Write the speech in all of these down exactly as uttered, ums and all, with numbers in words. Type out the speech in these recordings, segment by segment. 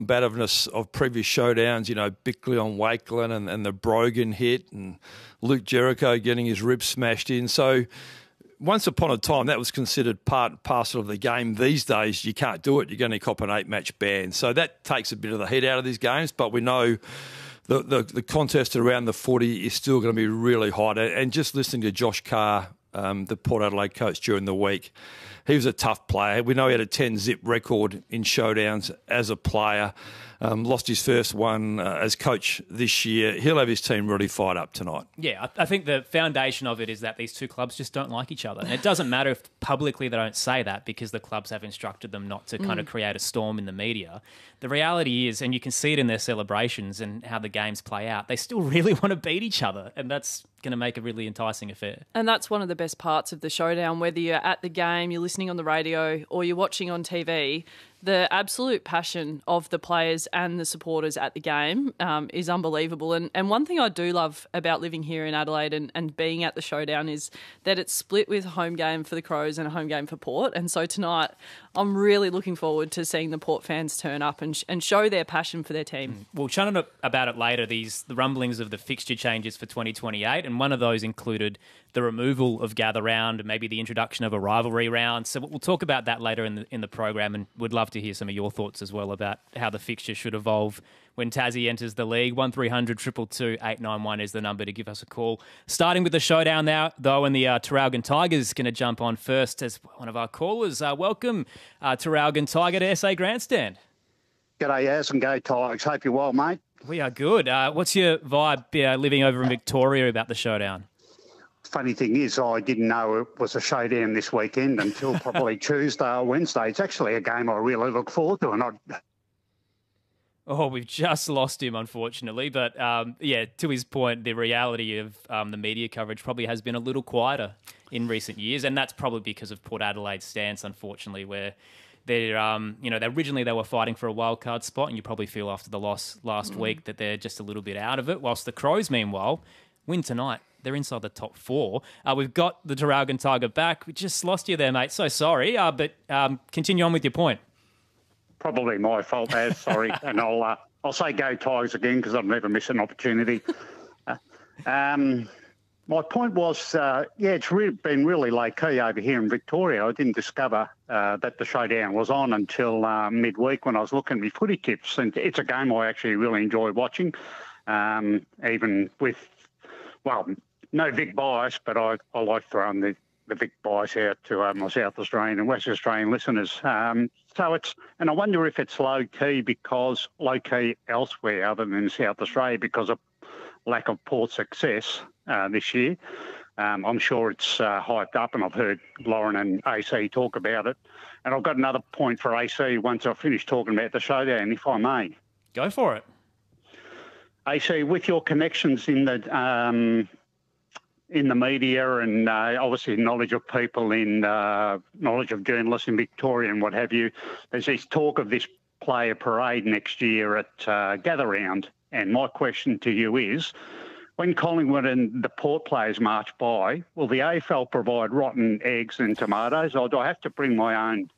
combativeness of previous showdowns, you know, Bickley on Wakelin and, and the Brogan hit and Luke Jericho getting his ribs smashed in. So once upon a time, that was considered part and parcel of the game. These days, you can't do it. You're going to cop an eight-match ban. So that takes a bit of the heat out of these games, but we know the, the, the contest around the footy is still going to be really hot. And just listening to Josh Carr, um, the Port Adelaide coach, during the week, he was a tough player. We know he had a ten-zip record in showdowns as a player. Um, lost his first one uh, as coach this year. He'll have his team really fired up tonight. Yeah, I, I think the foundation of it is that these two clubs just don't like each other. And it doesn't matter if publicly they don't say that because the clubs have instructed them not to kind Mm. of create a storm in the media. The reality is, and you can see it in their celebrations and how the games play out, they still really want to beat each other. And that's going to make a really enticing affair. And that's one of the best parts of the showdown, whether you're at the game, you're listening on the radio, or you're watching on T V. The absolute passion of the players and the supporters at the game um, is unbelievable. And and one thing I do love about living here in Adelaide and, and being at the showdown is that it's split with a home game for the Crows and a home game for Port. And so tonight, I'm really looking forward to seeing the Port fans turn up and, sh- and show their passion for their team. We'll chat on about it later, these the rumblings of the fixture changes for twenty twenty-eight, and one of those included the removal of Gather Round and maybe the introduction of a rivalry round. So we'll talk about that later in the in the program, and would love to hear some of your thoughts as well about how the fixture should evolve when Tassie enters the league. one three hundred two two two eight nine one is the number to give us a call. Starting with the showdown now, though, and the uh, Traralgon Tigers going to jump on first as one of our callers. Uh, welcome, uh, Traralgon Tiger to S A Grandstand. G'day, Yaz, and go Tigers. Hope you're well, mate. We are good. Uh, what's your vibe uh, living over in Victoria about the showdown? Funny thing is, I didn't know it was a showdown this weekend until probably Tuesday or Wednesday. It's actually a game I really look forward to, and I. Oh, we've just lost him, unfortunately. But, um, yeah, to his point, the reality of um, the media coverage probably has been a little quieter in recent years, and that's probably because of Port Adelaide's stance, unfortunately, where they're, um, you know, they, originally they were fighting for a wild card spot, and you probably feel after the loss last mm. week that they're just a little bit out of it, whilst the Crows, meanwhile, win tonight. They're inside the top four. Uh, we've got the Traralgon Tiger back. We just lost you there, mate. So sorry, uh, but um, continue on with your point. Probably my fault, Az. Sorry, and I'll uh, I'll say go Tigers again because I'll never miss an opportunity. Uh, um, my point was, uh, yeah, it's re- been really low key over here in Victoria. I didn't discover uh, that the showdown was on until uh, midweek when I was looking at my footy tips, and it's a game I actually really enjoy watching, um, even with, well, no Vic bias, but I, I like throwing the, the Vic bias out to uh, my South Australian and West Australian listeners. Um, so it's, and I wonder if it's low key because low key elsewhere other than South Australia because of lack of Port success uh, this year. Um, I'm sure it's uh, hyped up, and I've heard Lauren and A C talk about it. And I've got another point for A C once I finish talking about the showdown, if I may. Go for it. A C, with your connections in the um, in the media and uh, obviously knowledge of people in uh, knowledge of journalists in Victoria and what have you, there's this talk of this player parade next year at uh, Gather Round. And my question to you is, when Collingwood and the Port players march by, will the A F L provide rotten eggs and tomatoes, or do I have to bring my own?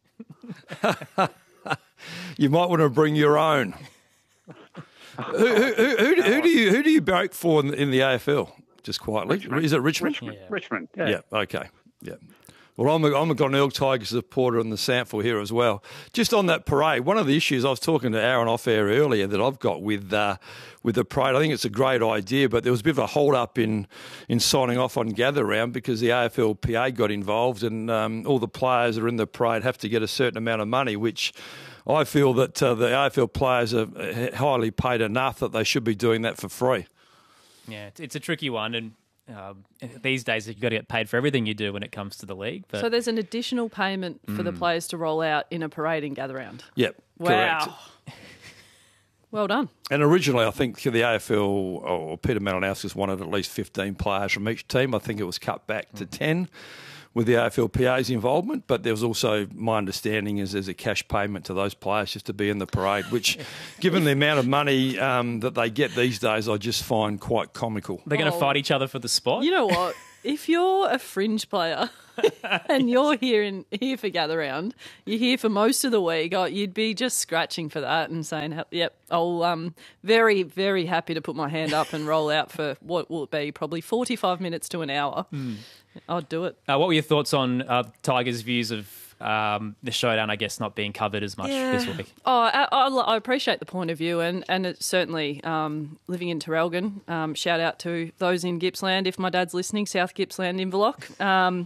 You might want to bring your own. who, who, who, who, who do you who do you barrack for in, in the A F L? Just quietly, Richmond. Is it Richmond? Richmond, yeah. Richmond. Yeah. yeah. Okay. Yeah. Well, I'm a, I'm a Glenelg Tigers supporter in the Sample here as well. Just on that parade, one of the issues I was talking to Aaron off air earlier that I've got with uh, with the parade, I think it's a great idea, but there was a bit of a hold up in in signing off on Gather Round because the A F L P A got involved, and um, all the players that are in the parade have to get a certain amount of money, which I feel that uh, the A F L players are highly paid enough that they should be doing that for free. Yeah, it's, it's a tricky one, and um, these days you've got to get paid for everything you do when it comes to the league. But... So there's an additional payment for Mm. the players to roll out in a parade and Gather Round. Yep, wow. correct. Well done. And originally, I think the A F L or Peter Malinowskis wanted at least fifteen players from each team. I think it was cut back to ten with the A F L P A's involvement, but there was also, my understanding is there's a cash payment to those players just to be in the parade, which, given the amount of money um, that they get these days, I just find quite comical. They're going to Oh. fight each other for the spot? You know what? if you're a fringe player and you're here in here for Gather Round, you're here for most of the week, oh, you'd be just scratching for that and saying, "Yep, I'll um very very happy to put my hand up and roll out for what will it be? Probably forty-five minutes to an hour. Mm. I'd do it." Uh, what were your thoughts on uh, Tigers' views of um, the showdown? I guess not being covered as much yeah. this week. Oh, I, I, I appreciate the point of view, and and it's certainly um, living in Terrelgan. Um, shout out to those in Gippsland if my dad's listening. South Gippsland, Inverloch. Um,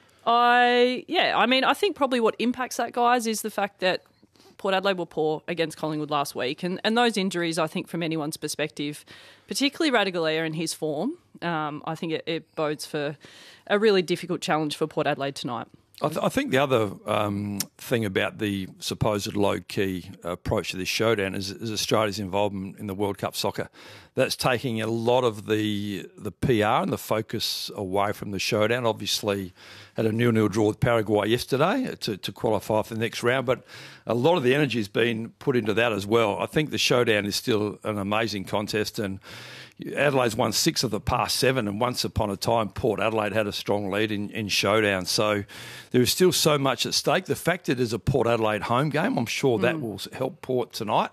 I yeah, I mean, I think probably what impacts that, guys, is the fact that Port Adelaide were poor against Collingwood last week, and and those injuries, I think, from anyone's perspective, particularly Ratugolea in his form, um, I think it, it bodes for a really difficult challenge for Port Adelaide tonight. I, th- I think the other um, thing about the supposed low-key approach to this showdown is, is Australia's involvement in the World Cup soccer. That's taking a lot of the the P R and the focus away from the showdown. Obviously, had a nil-nil draw with Paraguay yesterday to, to qualify for the next round, but a lot of the energy has been put into that as well. I think the showdown is still an amazing contest, and Adelaide's won six of the past seven, and once upon a time, Port Adelaide had a strong lead in, in showdown. So there is still so much at stake. The fact it is a Port Adelaide home game, I'm sure that mm. will help Port tonight.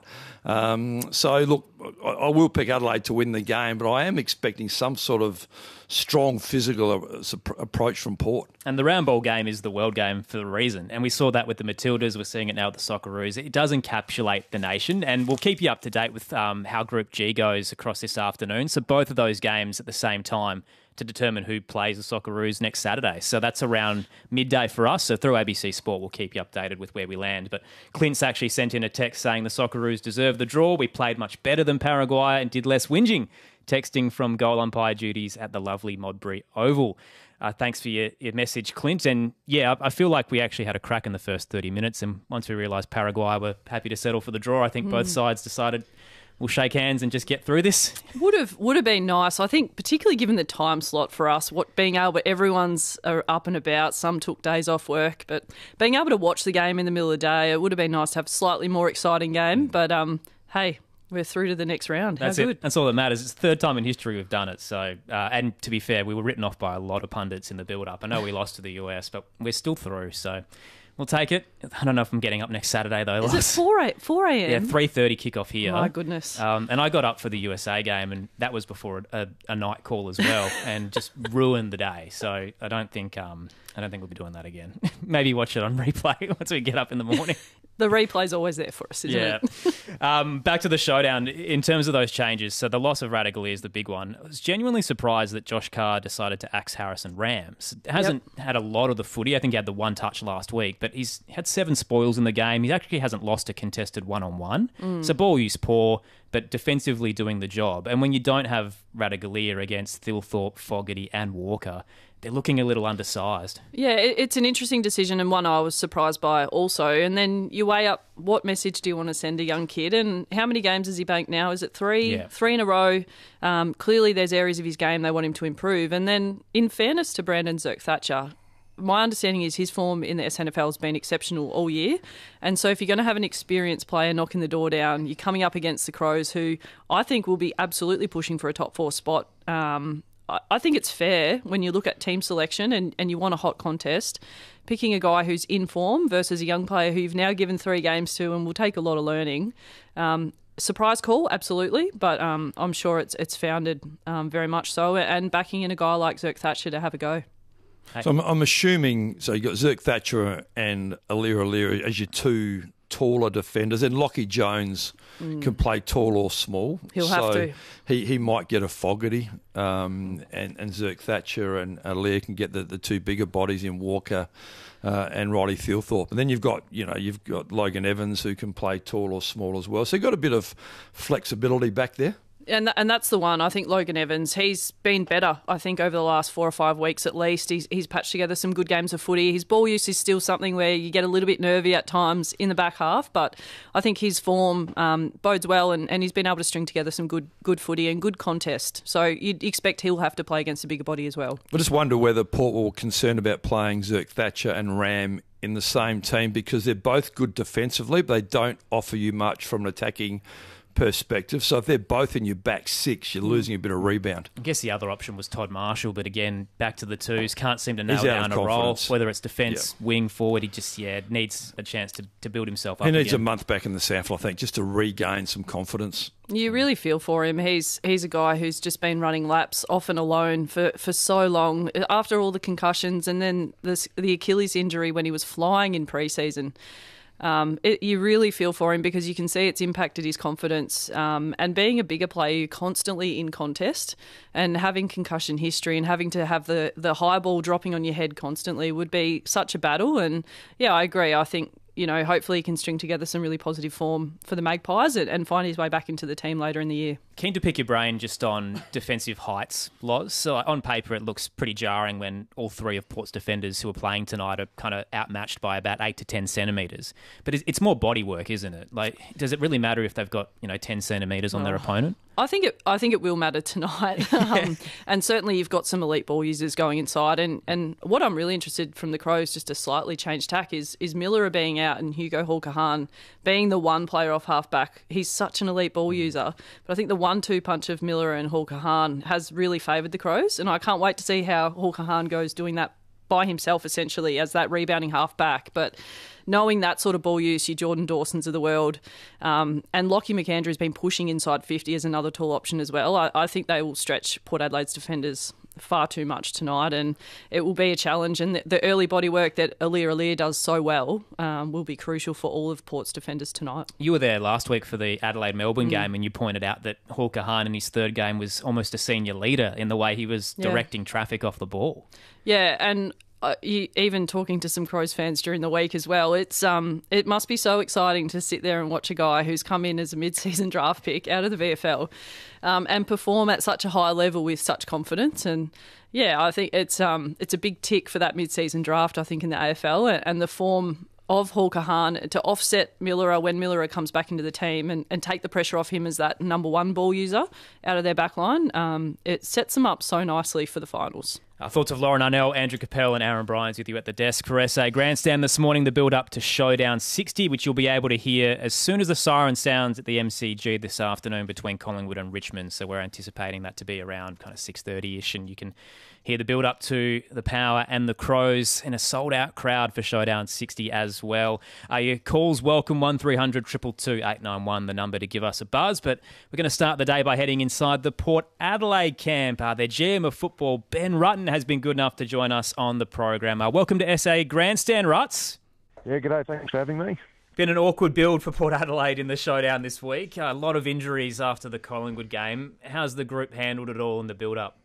Um, so, look, I, I will pick Adelaide to win the game, but I am expecting some sort of strong physical approach from Port. And the round ball game is the world game for a reason. And we saw that with the Matildas. We're seeing it now with the Socceroos. It does encapsulate the nation. And we'll keep you up to date with um, how Group G goes across this afternoon. So both of those games at the same time to determine who plays the Socceroos next Saturday. So that's around midday for us. So through A B C Sport, we'll keep you updated with where we land. But Clint's actually sent in a text saying the Socceroos deserve the draw. We played much better than Paraguay and did less whinging. Texting from goal umpire duties at the lovely Modbury Oval. Uh, thanks for your, your message, Clint. And yeah, I, I feel like we actually had a crack in the first thirty minutes. And once we realised Paraguay were happy to settle for the draw, I think mm. both sides decided we'll shake hands and just get through this. Would have would have been nice. I think, particularly given the time slot for us, what being able, everyone's are up and about. Some took days off work, but being able to watch the game in the middle of the day, it would have been nice to have a slightly more exciting game. But um, hey. We're through to the next round. How That's good. it. That's all that matters. It's the third time in history we've done it. So, uh, and to be fair, we were written off by a lot of pundits in the build-up. I know we lost to the U S, but we're still through. So we'll take it. I don't know if I'm getting up next Saturday, though. Is it four a.m.? Yeah, three thirty kickoff here. My goodness. Um, and I got up for the U S A game, and that was before a, a night call as well, and just ruined the day. So I don't think um, I don't think we'll be doing that again. Maybe watch it on replay once we get up in the morning. The replay's always there for us, isn't yeah. it? um, back to the showdown. In terms of those changes, so the loss of Ratugolea is the big one. I was genuinely surprised that Josh Carr decided to axe Harrison Rams. Hasn't yep. had a lot of the footy. I think he had the one touch last week, but he's had seven spoils in the game. He actually hasn't lost a contested one-on-one. Mm. So ball use poor, but defensively doing the job. And when you don't have Ratugolea against Thilthorpe, Fogarty and Walker, they're looking a little undersized. Yeah, it's an interesting decision and one I was surprised by also. And then you weigh up what message do you want to send a young kid and how many games has he banked now? Is it three? Yeah. Three in a row. Um, clearly there's areas of his game they want him to improve. And then in fairness to Brandon Zerk-Thatcher, my understanding is his form in the S N F L has been exceptional all year. And so if you're going to have an experienced player knocking the door down, you're coming up against the Crows, who I think will be absolutely pushing for a top four spot. Um, I think it's fair when you look at team selection and, and you want a hot contest, picking a guy who's in form versus a young player who you've now given three games to and will take a lot of learning. Um, surprise call, absolutely, but um, I'm sure it's it's founded um, very much so, and backing in a guy like Zerk-Thatcher to have a go. So I'm, I'm assuming, so you've got Zerk-Thatcher and Alira Alira as your two taller defenders, and Lockie Jones mm. can play tall or small. He'll so have to. He he might get a Fogarty, um, and, and Zerk-Thatcher and Alira can get the, the two bigger bodies in Walker uh, and Riley Thilthorpe. And then you've got, you know, you've got Logan Evans who can play tall or small as well. So you've got a bit of flexibility back there. And and that's the one. I think Logan Evans, he's been better, I think, over the last four or five weeks at least. He's he's patched together some good games of footy. His ball use is still something where you get a little bit nervy at times in the back half, but I think his form um, bodes well, and, and he's been able to string together some good good footy and good contest. So you'd expect he'll have to play against a bigger body as well. I just wonder whether Port were concerned about playing Zerk-Thatcher and Ram in the same team, because they're both good defensively, but they don't offer you much from an attacking perspective. So if they're both in your back six, you're losing a bit of rebound. I guess the other option was Todd Marshall, but again, back to the twos, can't seem to nail He's out of down a role. confidence. Whether it's defence, Yeah. wing, forward, he just yeah needs a chance to, to build himself up He needs again. a month back in the sample, I think, just to regain some confidence. You really feel for him. He's he's a guy who's just been running laps off and alone for, for so long. After all the concussions and then this, the Achilles injury when he was flying in pre-season, um, it, you really feel for him because you can see it's impacted his confidence. Um, and being a bigger player, you're constantly in contest, and having concussion history and having to have the, the high ball dropping on your head constantly would be such a battle. And yeah, I agree. I think, you know, hopefully he can string together some really positive form for the Magpies and, and find his way back into the team later in the year. Keen to pick your brain just on defensive heights, Loz. So on paper, it looks pretty jarring when all three of Port's defenders who are playing tonight are kind of outmatched by about eight to ten centimetres. But it's, it's more body work, isn't it? Like, does it really matter if they've got, you know, ten centimetres on Oh. their opponent? I think it. I think it will matter tonight, um, and certainly you've got some elite ball users going inside. And, and what I'm really interested from the Crows, just to slightly change tack, is is Miller being out and Hugo Hall-Kahan being the one player off half back. He's such an elite ball user, but I think the one-two punch of Miller and Hall-Kahan has really favoured the Crows, and I can't wait to see how Hall-Kahan goes doing that by himself, essentially, as that rebounding half back. But knowing that sort of ball use, your Jordan Dawsons of the world, um, and Lockie McAndrew has been pushing inside fifty as another tall option as well. I, I think they will stretch Port Adelaide's defenders far too much tonight, and it will be a challenge. And the, the early body work that Alir Alir does so well um, will be crucial for all of Port's defenders tonight. You were there last week for the Adelaide-Melbourne mm. game, and you pointed out that Hall-Kahan in his third game was almost a senior leader in the way he was Yeah. directing traffic off the ball. Yeah, and uh, you, even talking to some Crows fans during the week as well, it's um, it must be so exciting to sit there and watch a guy who's come in as a mid-season draft pick out of the V F L um, and perform at such a high level with such confidence. And yeah, I think it's um, it's a big tick for that mid-season draft, I think, in the A F L, and the form of Hall-Kahan to offset Miller when Miller comes back into the team and, and take the pressure off him as that number one ball user out of their back line. Um, it sets them up so nicely for the finals. Our thoughts of Lauren Arnell, Andrew Capel and Aaron Bryans with you at the desk for S A Grandstand this morning, the build-up to Showdown sixty, which you'll be able to hear as soon as the siren sounds at the M C G this afternoon between Collingwood and Richmond. So we're anticipating that to be around kind of six thirty-ish, and you can hear the build-up to the Power and the Crows in a sold-out crowd for Showdown sixty as well. Uh, your calls welcome, one three hundred two two two eight nine one, the number to give us a buzz. But we're going to start the day by heading inside the Port Adelaide camp. Uh, their G M of football, Ben Rutten, has been good enough to join us on the program. Uh, welcome to S A Grandstand, Ruts. Yeah, g'day. Thanks for having me. Been an awkward build for Port Adelaide in the Showdown this week. Uh, a lot of injuries after the Collingwood game. How's the group handled it all in the build-up?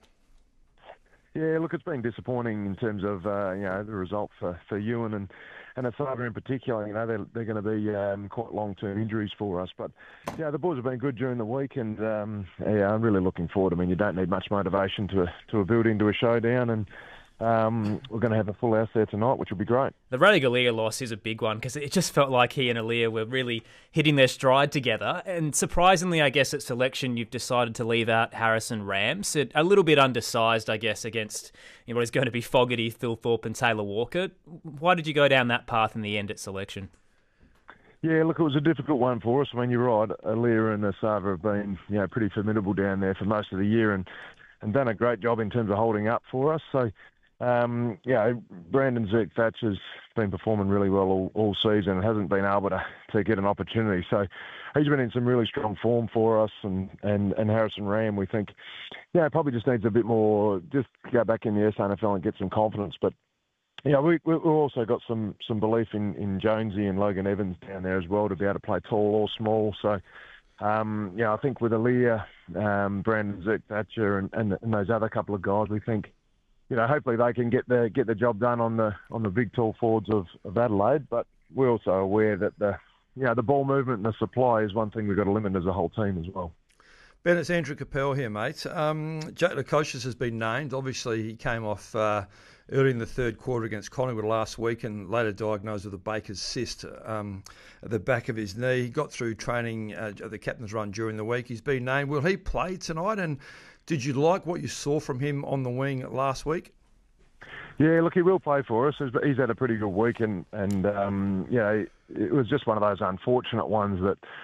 Yeah, look, it's been disappointing in terms of uh, you know the result for, for Ewan and and Asada in particular. You know they're they're going to be um, quite long-term injuries for us, but yeah, the boys have been good during the week, and um, yeah, I'm really looking forward. I mean, you don't need much motivation to to build into a showdown, and um, we're going to have a full house there tonight, which will be great. The Raleigh Alir loss is a big one because it just felt like he and Alir were really hitting their stride together. And surprisingly, I guess at selection, you've decided to leave out Harrison Rams. It, a little bit undersized, I guess, against you know, what is going to be Fogarty, Thilthorpe and Taylor Walker. Why did you go down that path in the end at selection? Yeah, look, it was a difficult one for us. I mean, you're right. Alir and Asava have been, you know, pretty formidable down there for most of the year and, and done a great job in terms of holding up for us. So, um, yeah, Brandon Zeke Thatcher's been performing really well all, all season and hasn't been able to, to get an opportunity. So he's been in some really strong form for us. And, and, and Harrison Ram, we think, yeah, probably just needs a bit more, just go back in the S A N F L and get some confidence. But yeah, we, we've also got some, some belief in, in Jonesy and Logan Evans down there as well to be able to play tall or small. So, um, yeah, I think with Alir, um, Brandon Zeke Thatcher and, and, and those other couple of guys, we think, you know, hopefully they can get the get the job done on the on the big tall forwards of, of Adelaide. But we're also aware that the you know the ball movement and the supply is one thing we've got to limit as a whole team as well. Ben, it's Andrew Capel here, mate. Um, Jake Lukosius has been named. Obviously, he came off uh, early in the third quarter against Collingwood last week and later diagnosed with a Baker's cyst um, at the back of his knee. He got through training uh, at the captain's run during the week. He's been named. Will he play tonight? And did you like what you saw from him on the wing last week? Yeah, look, he will play for us. He's had a pretty good week, and, and um, you know, it was just one of those unfortunate ones that,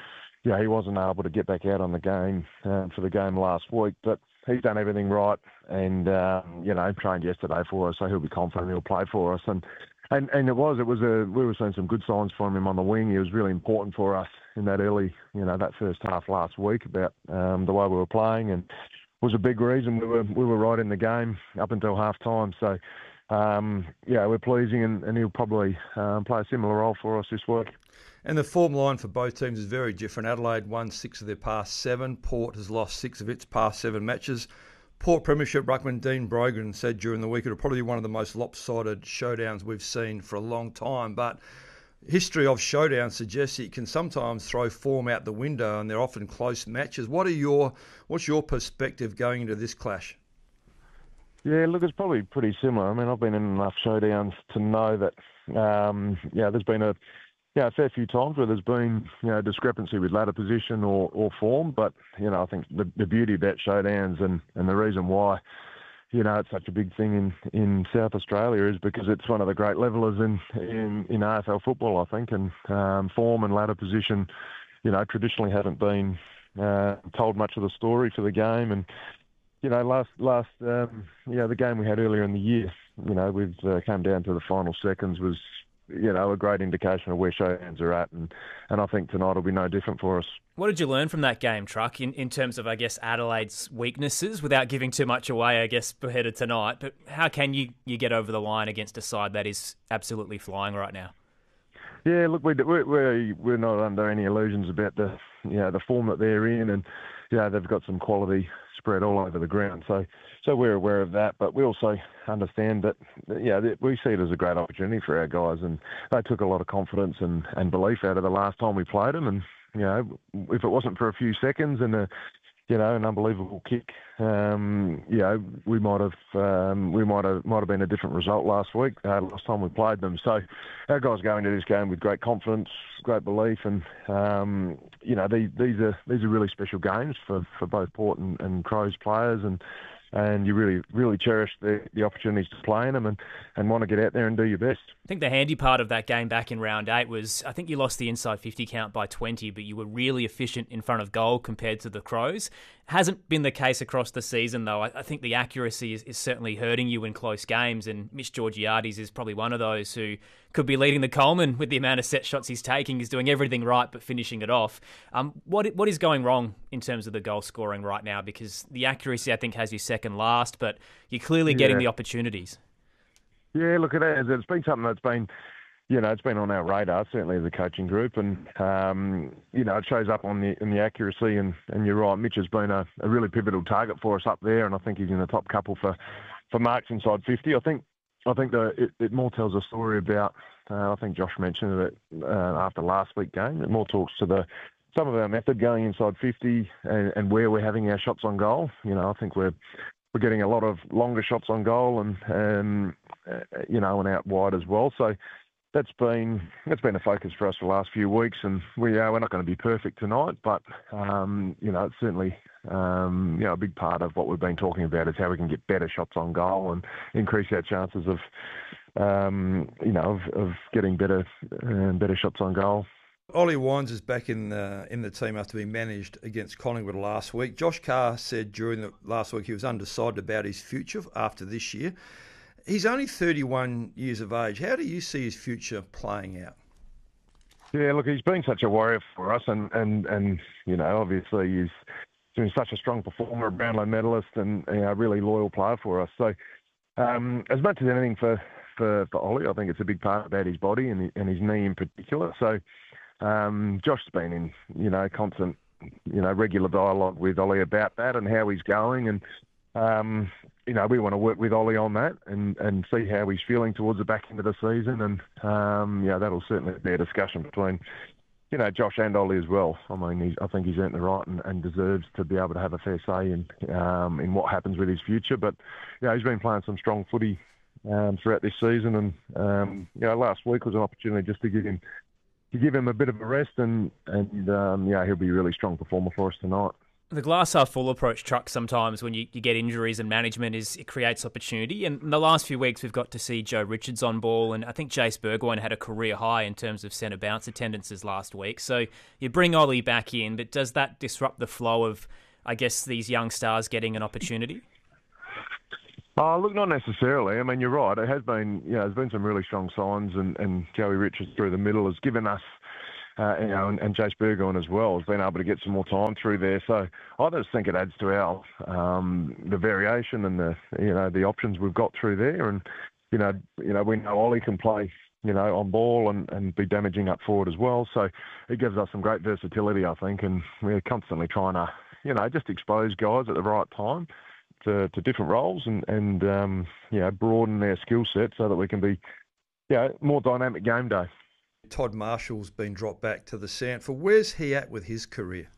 yeah, he wasn't able to get back out on the game um, for the game last week, but he's done everything right, and um, you know, trained yesterday for us, so he'll be confident he'll play for us. And and and it was it was a we were seeing some good signs from him on the wing. He was really important for us in that early, you know, that first half last week about um, the way we were playing, and was a big reason we were we were right in the game up until half time. So. Um, yeah, we're pleasing, and, and he'll probably um, play a similar role for us this week. And the form line for both teams is very different. Adelaide won six of their past seven. Port has lost six of its past seven matches. Port Premiership ruckman Dean Brogan said during the week it'll probably be one of the most lopsided showdowns we've seen for a long time. But history of showdowns suggests that you can sometimes throw form out the window, and they're often close matches. What are your what's your perspective going into this clash? Yeah, look, it's probably pretty similar. I mean, I've been in enough showdowns to know that, um, yeah, there's been a, yeah, a fair few times where there's been, you know, discrepancy with ladder position or, or form. But, you know, I think the, the beauty about showdowns and, and the reason why, you know, it's such a big thing in, in South Australia is because it's one of the great levellers in, in, in A F L football, I think. And um, form and ladder position, you know, traditionally haven't been uh, told much of the story for the game. And, you know, last, last, um, you know, the game we had earlier in the year, you know, we've uh, come down to the final seconds was, you know, a great indication of where showdowns are at. And, and I think tonight will be no different for us. What did you learn from that game, Truck, in, in terms of, I guess, Adelaide's weaknesses, without giving too much away, I guess, ahead of tonight? But how can you, you get over the line against a side that is absolutely flying right now? Yeah, look, we, we're, we're not under any illusions about the, you know, the form that they're in. And, you know, they've got some quality spread all over the ground. So so we're aware of that, but we also understand that, yeah, we see it as a great opportunity for our guys, and they took a lot of confidence and, and belief out of the last time we played them. And, you know, if it wasn't for a few seconds and a, you know, an unbelievable kick, um, you know, we might have um, we might have might have been a different result last week, uh, last time we played them. So our guys go into this game with great confidence, great belief, and um, you know, these, these are these are really special games for, for both Port and, and Crows players, and and you really really cherish the, the opportunities to play in them, and, and want to get out there and do your best. I think the handy part of that game back in round eight was, I think you lost the inside fifty count by twenty, but you were really efficient in front of goal compared to the Crows. Hasn't been the case across the season, though. I, I think the accuracy is, is certainly hurting you in close games, and Mitch Georgiades is probably one of those who could be leading the Coleman with the amount of set shots he's taking. He's doing everything right but finishing it off. Um, what what is going wrong in terms of the goal scoring right now? Because the accuracy, I think, has you second last, but you're clearly yeah. getting the opportunities. Yeah, look, it has. It's been something that's been, you know, it's been on our radar, certainly as a coaching group, and, um, you know, it shows up on the in the accuracy, and, and you're right, Mitch has been a, a really pivotal target for us up there, and I think he's in the top couple for, for marks inside fifty. I think I think the, it, it more tells a story about, uh, I think Josh mentioned it uh, after last week's game, it more talks to the some of our method going inside fifty and, and where we're having our shots on goal. You know, I think we're we're getting a lot of longer shots on goal, and, um, uh, you know, and out wide as well. So that's been that's been a focus for us for the last few weeks, and we are we're not going to be perfect tonight, but um, you know, it's certainly um, you know, a big part of what we've been talking about is how we can get better shots on goal and increase our chances of um, you know of, of getting better uh, better shots on goal. Ollie Wines is back in the, in the team after being managed against Collingwood last week. Josh Carr said during the last week he was undecided about his future after this year. He's only thirty-one years of age. How do you see his future playing out? Yeah, look, he's been such a warrior for us, and, and, and you know, obviously he's been such a strong performer, a Brownlow medalist, and, you know, a really loyal player for us. So um, as much as anything for, for, for Ollie, I think it's a big part about his body and, and his knee in particular. So Um, Josh's been in, you know, constant, you know, regular dialogue with Ollie about that and how he's going. And, um, you know, we want to work with Ollie on that and, and see how he's feeling towards the back end of the season. And, um, yeah, that'll certainly be a discussion between, you know, Josh and Ollie as well. I mean, he's, I think he's earned the right and, and deserves to be able to have a fair say in, um, in what happens with his future. But, you know, he's been playing some strong footy um, throughout this season. And, um, you know, last week was an opportunity just to give him to give him a bit of a rest, and, and um, yeah, he'll be a really strong performer for us tonight. The glass half full approach truck sometimes when you, you get injuries and management is it creates opportunity. And in the last few weeks, we've got to see Joe Richards on ball, and I think Jace Burgoyne had a career high in terms of centre bounce attendances last week. So you bring Ollie back in, but does that disrupt the flow of, I guess, these young stars getting an opportunity? Oh, look, not necessarily. I mean, you're right. It has been, you know, there's been some really strong signs, and, and Joey Richards through the middle has given us. Uh, you know, and, and Jace Burgoyne as well has been able to get some more time through there. So I just think it adds to our um, the variation and the you know the options we've got through there. And you know, you know, we know Ollie can play you know on ball and, and be damaging up forward as well. So it gives us some great versatility, I think, and we're constantly trying to you know just expose guys at the right time to, to different roles and and um, you know broaden their skill set so that we can be you know more dynamic game day. Todd Marshall's been dropped back to the Sandford. Where's he at with his career?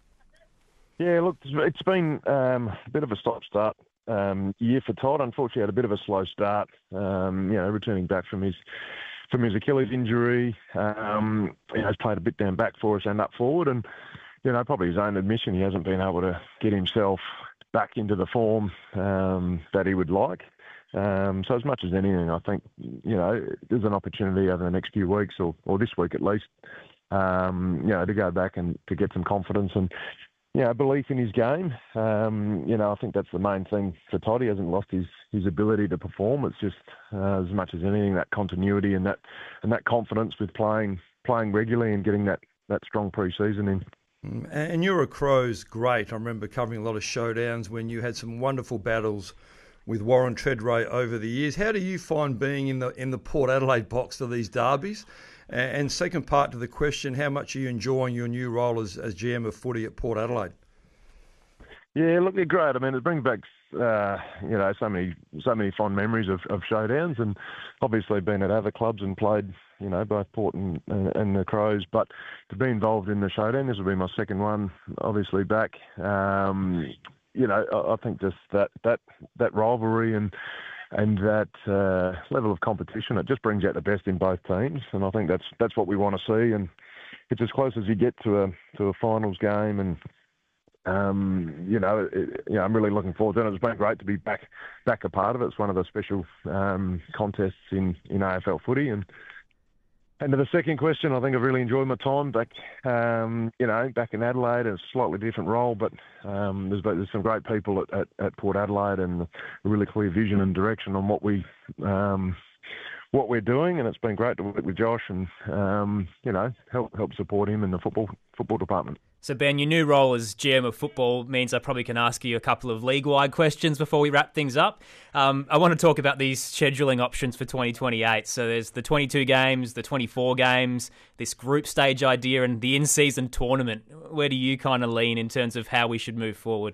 Yeah, look, it's been um, a bit of a stop-start um, year for Todd. Unfortunately, had a bit of a slow start. Um, you know, returning back from his from his Achilles injury, um, you know, he's played a bit down back for us and up forward, and you know, probably his own admission, he hasn't been able to get himself back into the form um, that he would like. Um, so as much as anything, I think, you know, there's an opportunity over the next few weeks or, or this week at least, um, you know, to go back and to get some confidence and, you know, belief in his game. Um, you know, I think that's the main thing for Todd. He hasn't lost his, his ability to perform. It's just uh, as much as anything, that continuity and that and that confidence with playing playing regularly and getting that, that strong pre-season in. And you're a Crows great. I remember covering a lot of showdowns when you had some wonderful battles with Warren Treadray over the years. How do you find being in the in the Port Adelaide box for these derbies? And second part to the question, how much are you enjoying your new role as, as G M of footy at Port Adelaide? Yeah, look, they're great. I mean, it brings back uh, you know so many so many fond memories of, of showdowns, and obviously been at other clubs and played you know both Port and, and, and the Crows. But to be involved in the showdown, this will be my second one, obviously back. Um, You know, I think just that that, that rivalry and and that uh, level of competition, it just brings out the best in both teams, and I think that's that's what we want to see. And it's as close as you get to a to a finals game, and um, you know, it, you know, I'm really looking forward to it. It's been great to be back back a part of it. It's one of the special um, contests in, in A F L footy, and. And to the second question, I think I've really enjoyed my time back, um, you know, back in Adelaide. It's a slightly different role, but um, there's, there's some great people at, at, at Port Adelaide and a really clear vision and direction on what we, um, what we're doing. And it's been great to work with Josh and, um, you know, help help support him in the football football department. So, Ben, your new role as G M of football means I probably can ask you a couple of league-wide questions before we wrap things up. Um, I want to talk about these scheduling options for twenty twenty-eight. So there's the twenty-two games, the twenty-four games, this group stage idea, and the in-season tournament. Where do you kind of lean in terms of how we should move forward?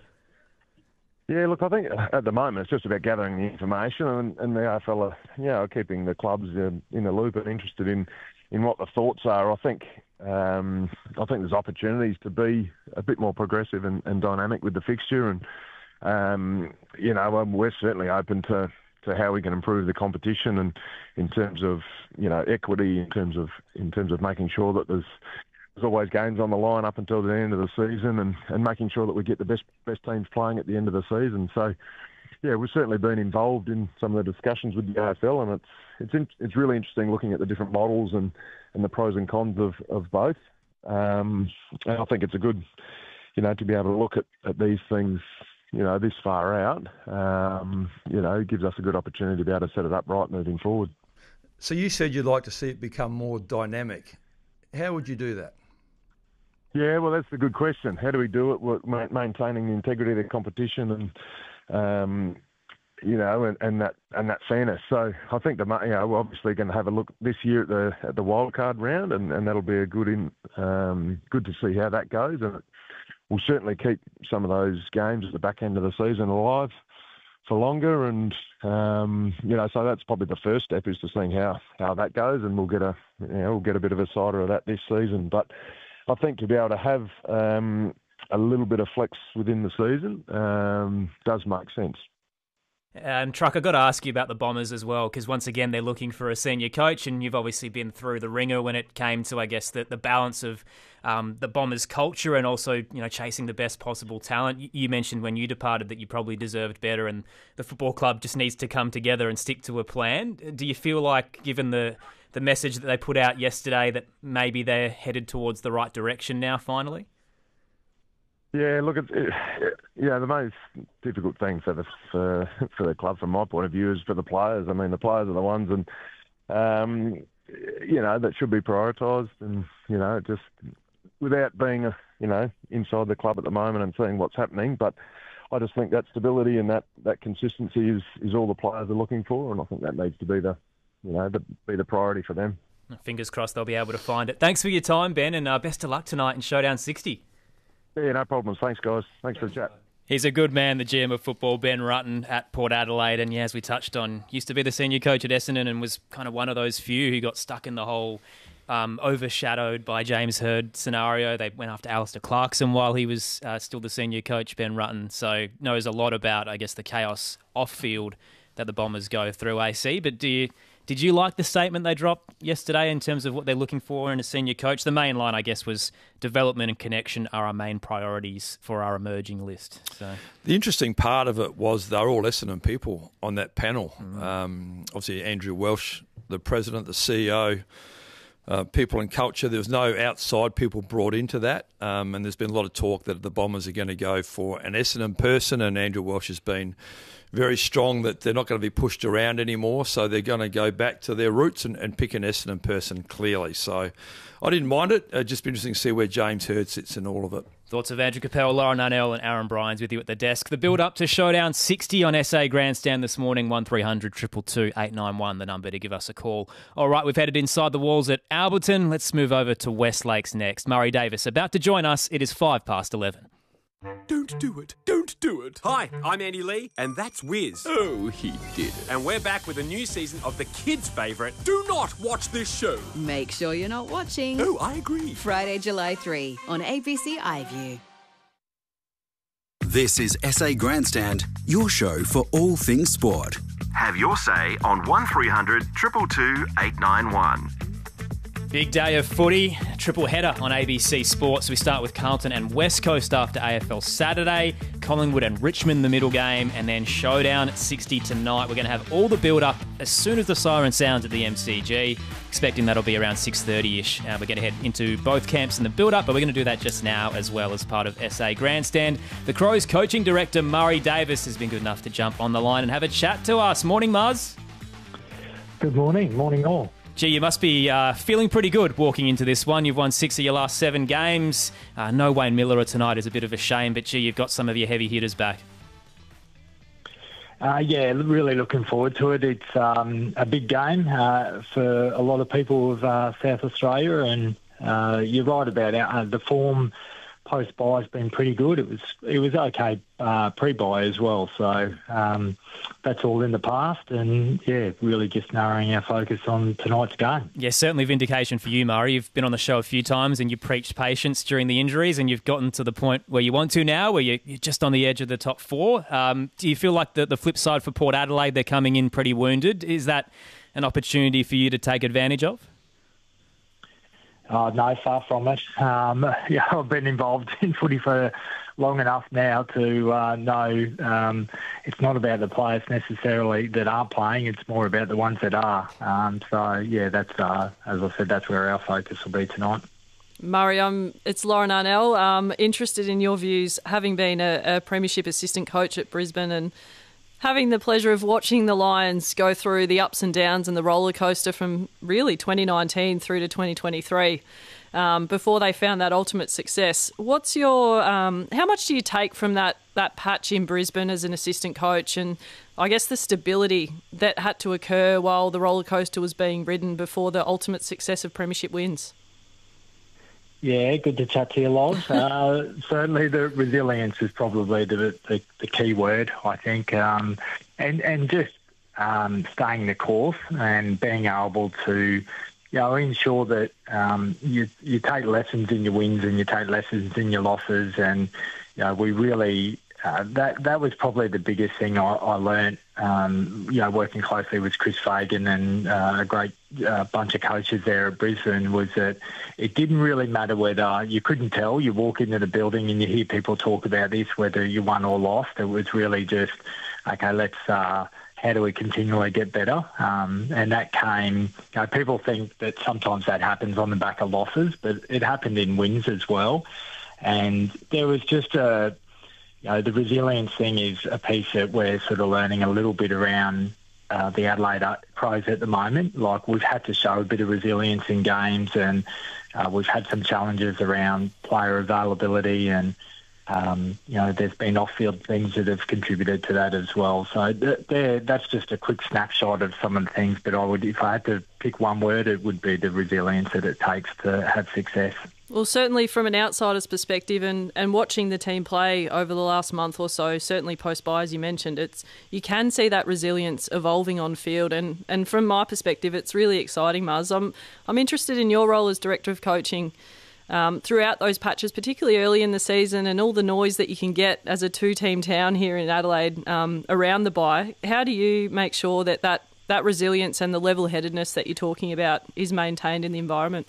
Yeah, look, I think at the moment it's just about gathering the information, and, and the A F L are, you know, keeping the clubs in, in the loop and interested in, in what the thoughts are. I think um, I think there's opportunities to be a bit more progressive and, and dynamic with the fixture, and um, you know, we're certainly open to, to how we can improve the competition, and in terms of you know equity, in terms of in terms of making sure that there's There's always games on the line up until the end of the season, and, and making sure that we get the best best teams playing at the end of the season. So, yeah, we've certainly been involved in some of the discussions with the A F L, and it's it's in, it's really interesting looking at the different models and, and the pros and cons of, of both. Um, and I think it's a good, you know, to be able to look at, at these things, you know, this far out. Um, you know, it gives us a good opportunity to be able to set it up right moving forward. So you said you'd like to see it become more dynamic. How would you do that? Yeah, well, that's a good question. How do we do it? We're maintaining the integrity of the competition and, um, you know, and, and that and that fairness. So I think the you know we're obviously going to have a look this year at the at the wild card round, and, and that'll be a good in um, good to see how that goes, and we'll certainly keep some of those games at the back end of the season alive for longer, and um, you know, so that's probably the first step, is to seeing how, how that goes, and we'll get a you know we'll get a bit of a cider of that this season. But I think to be able to have um, a little bit of flex within the season um, does make sense. And Truck, I've got to ask you about the Bombers as well, because once again, they're looking for a senior coach, and you've obviously been through the ringer when it came to, I guess, the, the balance of um, the Bombers' culture and also, you know, chasing the best possible talent. You, you mentioned when you departed that you probably deserved better, and the football club just needs to come together and stick to a plan. Do you feel like, given the, the message that they put out yesterday, that maybe they're headed towards the right direction now, finally? Yeah, look, it's, it, yeah, the most difficult thing for the for, for the club, from my point of view, is for the players. I mean, the players are the ones, and um, you know, that should be prioritised, and you know, just without being, a, you know, inside the club at the moment and seeing what's happening. But I just think that stability and that, that consistency is, is all the players are looking for, and I think that needs to be the, you know, the, be the priority for them. Fingers crossed they'll be able to find it. Thanks for your time, Ben, and uh, best of luck tonight in Showdown sixty. Yeah, no problems. Thanks, guys. Thanks for the chat. He's a good man, the G M of football, Ben Rutten at Port Adelaide. And yeah, as we touched on, used to be the senior coach at Essendon and was kind of one of those few who got stuck in the whole um, overshadowed by James Hird scenario. They went after Alistair Clarkson while he was uh, still the senior coach, Ben Rutten. So knows a lot about, I guess, the chaos off-field that the Bombers go through, A C. But do you... Did you like the statement they dropped yesterday in terms of what they're looking for in a senior coach? The main line, I guess, was development and connection are our main priorities for our emerging list. So the interesting part of it was they're all Essendon people on that panel. Mm. Um, obviously, Andrew Welsh, the president, the C E O, uh, people in culture. There was no outside people brought into that. Um, and there's been a lot of talk that the Bombers are going to go for an Essendon person, and Andrew Welsh has been very strong that they're not going to be pushed around anymore, so they're going to go back to their roots and, and pick an Essendon person clearly. So I didn't mind it. It'd just be interesting to see where James Hird sits in all of it. Thoughts of Andrew Capel, Lauren Nunnell and Aaron Bryans with you at the desk. The build-up to Showdown sixty on S A Grandstand this morning, one three hundred two two two eight nine one, the number to give us a call. All right, we've headed inside the walls at Alberton. Let's move over to West Lakes next. Murray Davis about to join us. It is five past eleven. Don't do it. Don't do it. Hi, I'm Andy Lee, and that's Wiz. Oh, he did it. And we're back with a new season of the kids' favourite, Do Not Watch This Show. Make sure you're not watching. Oh, I agree. Friday, July third on A B C iView. This is S A Grandstand, your show for all things sport. Have your say on one three hundred two two two eight nine one. Big day of footy, triple header on A B C Sports. We start with Carlton and West Coast after A F L Saturday, Collingwood and Richmond the middle game, and then Showdown at sixty tonight. We're going to have all the build-up as soon as the siren sounds at the M C G. Expecting that'll be around six thirty-ish. Uh, we're going to head into both camps in the build-up, but we're going to do that just now as well as part of S A Grandstand. The Crows coaching director, Murray Davis, has been good enough to jump on the line and have a chat to us. Morning, Muzz. Good morning. Morning all. Gee, you must be uh, feeling pretty good walking into this one. You've won six of your last seven games. Uh, no Wayne Miller tonight is a bit of a shame, but gee, you've got some of your heavy hitters back. Uh, yeah, really looking forward to it. It's um, a big game uh, for a lot of people of uh, South Australia, and uh, you're right about uh, the form post-buy has been pretty good. It was it was okay uh, pre-buy as well, so um, that's all in the past, and yeah, really just narrowing our focus on tonight's game. Yeah, certainly vindication for you, Murray. You've been on the show a few times and you preached patience during the injuries, and you've gotten to the point where you want to now, where you're just on the edge of the top four. Um, do you feel like the, the flip side for Port Adelaide, they're coming in pretty wounded? Is that an opportunity for you to take advantage of? Oh, no, far from it. Um, yeah, I've been involved in footy for long enough now to uh, know um, it's not about the players necessarily that aren't playing, it's more about the ones that are. Um, so, yeah, that's uh, as I said, that's where our focus will be tonight. Murray, um, it's Lauren Arnell. Um, interested in your views, having been a, a premiership assistant coach at Brisbane and having the pleasure of watching the Lions go through the ups and downs and the roller coaster from really twenty nineteen through to twenty twenty-three um, before they found that ultimate success. What's your, um, how much do you take from that, that patch in Brisbane as an assistant coach, and I guess the stability that had to occur while the roller coaster was being ridden before the ultimate success of premiership wins? Yeah, good to chat to you, Loz. uh, certainly the resilience is probably the, the, the key word, I think, um, and, and just um, staying the course and being able to, you know, ensure that um, you, you take lessons in your wins and you take lessons in your losses. And, you know, we really, uh, that, that was probably the biggest thing I, I learned um, you know, working closely with Chris Fagan and uh, a great uh, bunch of coaches there at Brisbane, was that it didn't really matter whether you couldn't tell. You walk into the building and you hear people talk about this, whether you won or lost. It was really just, okay, let's, uh, how do we continually get better? Um, and that came, you know, people think that sometimes that happens on the back of losses, but it happened in wins as well. And there was just a, you know, the resilience thing is a piece that we're sort of learning a little bit around uh, the Adelaide Crows at the moment. Like, we've had to show a bit of resilience in games, and uh, we've had some challenges around player availability, and um, you know, there's been off-field things that have contributed to that as well. So th- there, that's just a quick snapshot of some of the things. But I would, if I had to pick one word, it would be the resilience that it takes to have success. Well, certainly from an outsider's perspective, and, and watching the team play over the last month or so, certainly post-bye, as you mentioned, it's you can see that resilience evolving on field. And, and from my perspective, it's really exciting, Muzz. I'm, I'm interested in your role as Director of Coaching um, throughout those patches, particularly early in the season, and all the noise that you can get as a two-team town here in Adelaide um, around the bye. How do you make sure that, that that resilience and the level-headedness that you're talking about is maintained in the environment?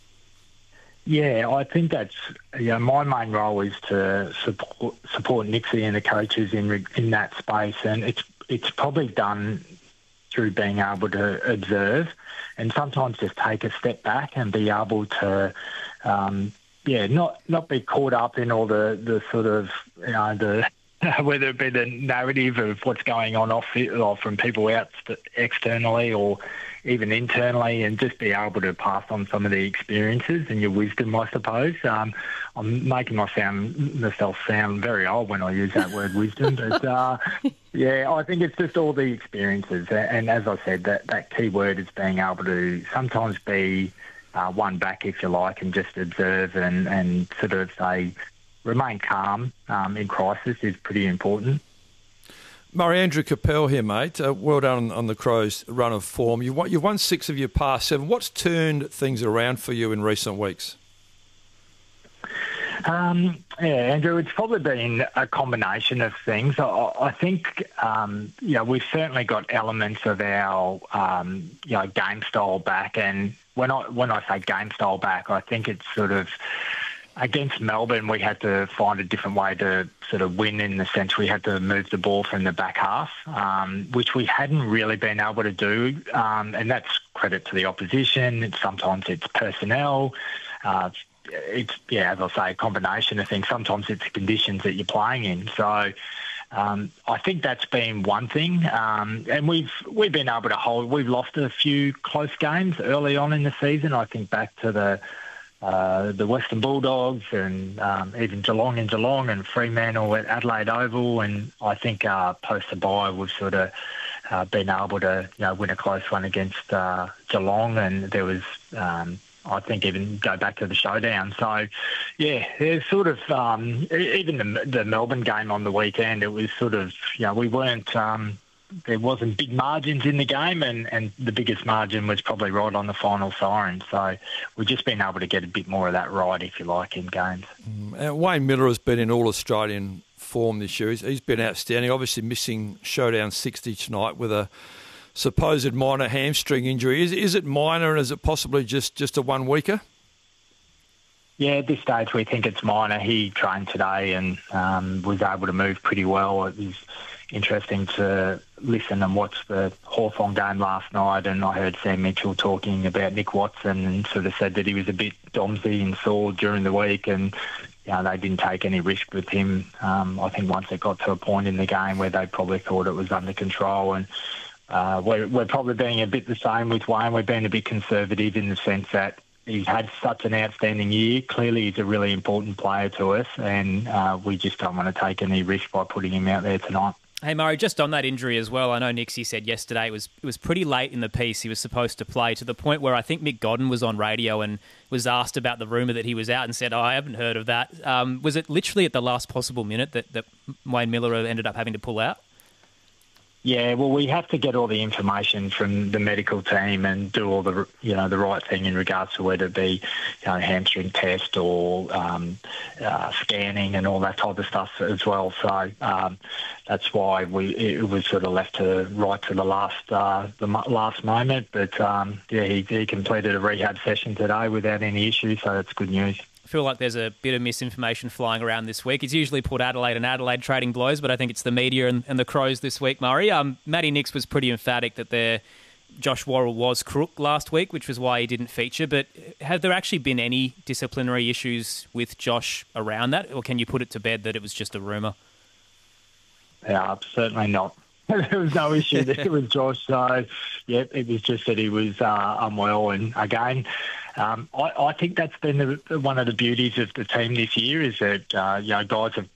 Yeah, I think that's, you know, my main role is to support support Nixie and the coaches in in that space, and it's it's probably done through being able to observe and sometimes just take a step back and be able to, um, yeah, not not be caught up in all the, the sort of, you know, the whether it be the narrative of what's going on off it, or from people out externally or even internally, and just be able to pass on some of the experiences and your wisdom, I suppose. Um, I'm making my sound, myself sound very old when I use that word wisdom, but uh, yeah, I think it's just all the experiences. And as I said, that, that key word is being able to sometimes be uh, one back, if you like, and just observe and, and sort of say, remain calm um, in crisis is pretty important. Murray, Andrew Capel here, mate. Uh, well done on, on the Crows' run of form. You've won, you've won six of your past seven. What's turned things around for you in recent weeks? Um, yeah, Andrew, it's probably been a combination of things. I, I think, um, you know, we've certainly got elements of our, um, you know, game style back. And when I when I say game style back, I think it's sort of, against Melbourne, we had to find a different way to sort of win, in the sense we had to move the ball from the back half, um, which we hadn't really been able to do. Um, and that's credit to the opposition. It's, sometimes it's personnel. Uh, it's, yeah, as I say, a combination of things. Sometimes it's the conditions that you're playing in. So um, I think that's been one thing. Um, and we've we've been able to hold. We've lost a few close games early on in the season. I think back to the Uh, the Western Bulldogs and um, even Geelong and Geelong and Fremantle at Adelaide Oval, and I think uh, post the bye we've sort of uh, been able to, you know, win a close one against uh, Geelong, and there was um, I think even go back to the showdown. So yeah, there's sort of um, even the, the Melbourne game on the weekend, it was sort of, you know, we weren't um, there wasn't big margins in the game, and, and the biggest margin was probably right on the final siren. So we've just been able to get a bit more of that right, if you like, in games. Mm. Uh, Wayne Miller has been in all-Australian form this year. He's, he's been outstanding, obviously missing showdown sixty tonight with a supposed minor hamstring injury. Is, is it minor, and is it possibly just, just a one-weeker? Yeah, at this stage we think it's minor. He trained today and um, was able to move pretty well. It was interesting to listen and watch the Hawthorn game last night, and I heard Sam Mitchell talking about Nick Watson and sort of said that he was a bit domsy and sore during the week, and you know, they didn't take any risk with him. Um, I think once it got to a point in the game where they probably thought it was under control, and uh, we're, we're probably being a bit the same with Wayne. We're being a bit conservative in the sense that he's had such an outstanding year. Clearly he's a really important player to us, and uh, we just don't want to take any risk by putting him out there tonight. Hey, Murray, just on that injury as well, I know Nixie said yesterday it was it was pretty late in the piece he was supposed to play, to the point where I think Mick Godden was on radio and was asked about the rumour that he was out and said, oh, I haven't heard of that. Um, was it literally at the last possible minute that, that Wayne Miller ended up having to pull out? Yeah, well, we have to get all the information from the medical team and do all the, you know, the right thing in regards to whether it be, you know, hamstring test or um, uh, scanning and all that type of stuff as well. So um, that's why we it was sort of left to right to the last uh, the last moment. But um, yeah, he, he completed a rehab session today without any issues, so that's good news. I feel like there's a bit of misinformation flying around this week. It's usually Port Adelaide and Adelaide trading blows, but I think it's the media and, and the Crows this week, Murray. Um, Matty Nix was pretty emphatic that their Josh Worrell was crook last week, which was why he didn't feature. But have there actually been any disciplinary issues with Josh around that, or can you put it to bed that it was just a rumour? Yeah, certainly not. There was no issue there with Josh. So, yeah, it was just that he was uh, unwell. And again, um, I, I think that's been the, one of the beauties of the team this year is that, uh, you know, guys have